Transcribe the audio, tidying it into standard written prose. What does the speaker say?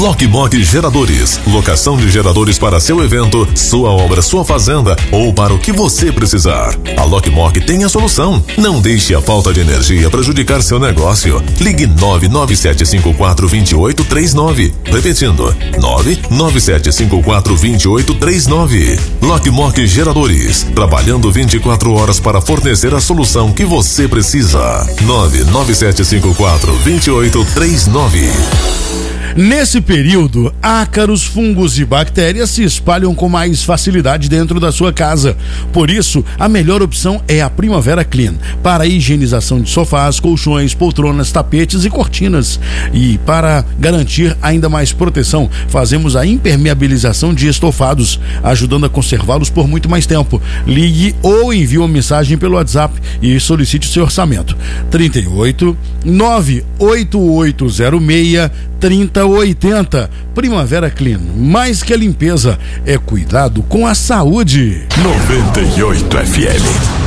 Lockmog Geradores, locação de geradores para seu evento, sua obra, sua fazenda ou para o que você precisar. A Lockmog tem a solução. Não deixe a falta de energia prejudicar seu negócio. Ligue 997542839. Repetindo, 997542839. Lockmog Geradores, trabalhando 24 horas para fornecer a solução que você precisa. 997542839. Nesse período, ácaros, fungos e bactérias se espalham com mais facilidade dentro da sua casa. Por isso, a melhor opção é a Primavera Clean, para a higienização de sofás, colchões, poltronas, tapetes e cortinas. E para garantir ainda mais proteção, fazemos a impermeabilização de estofados, ajudando a conservá-los por muito mais tempo. Ligue ou envie uma mensagem pelo WhatsApp e solicite o seu orçamento. 38 98806 3080. Primavera Clean. Mais que a limpeza, é cuidado com a saúde. 98 FM.